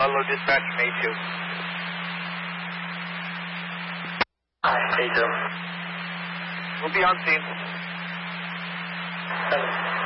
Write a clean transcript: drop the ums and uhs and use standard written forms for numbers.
Hello, dispatch from A2. Hi, A2. We'll be on scene. Thanks.